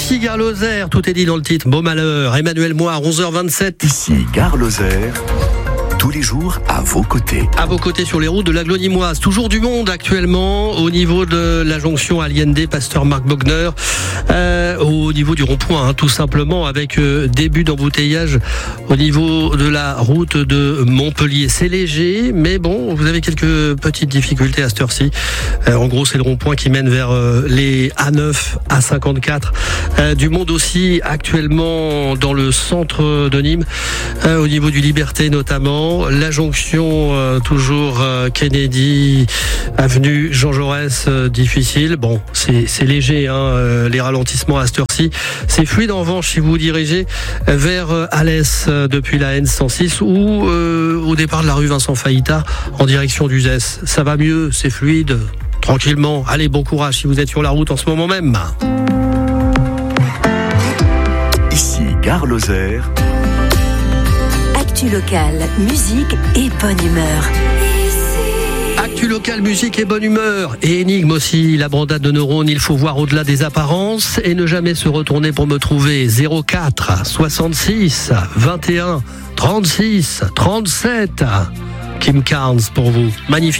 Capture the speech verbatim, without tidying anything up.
Ici Gare Lozère, tout est dit dans le titre. Beau malheur, Emmanuel Moire, onze heures vingt-sept. Ici Gare Lozère, tous les jours à vos côtés. À vos côtés sur les routes de la Glonimoise. Toujours du monde actuellement au niveau de la jonction Allende, Pasteur Marc Bogner, euh, au niveau du rond-point, hein, tout simplement, avec euh, début d'embouteillage au niveau de la route de Montpellier. C'est léger, mais bon, vous avez quelques petites difficultés à cette heure-ci. Euh, en gros, c'est le rond-point qui mène vers euh, les A neuf, A cinquante-quatre. Euh, du monde aussi actuellement dans le centre de Nîmes, euh, au niveau du Liberté notamment. La jonction euh, toujours euh, Kennedy, avenue Jean Jaurès, euh, difficile. Bon, c'est, c'est léger, hein, euh, les ralentissements à cette heure-ci. C'est fluide en revanche si vous vous dirigez vers euh, Alès euh, depuis la N cent six ou euh, au départ de la rue Vincent Fahita en direction d'Uzès. Ça va mieux, c'est fluide, tranquillement. Allez, bon courage si vous êtes sur la route en ce moment même. Ici Gare Lozère. Actu locale, musique et bonne humeur. Actu local, musique et bonne humeur. Et énigme aussi, la brandade de neurones, il faut voir au-delà des apparences et ne jamais se retourner pour me trouver. zéro quatre soixante-six vingt et un trente-six trente-sept. Kim Carnes pour vous. Magnifique.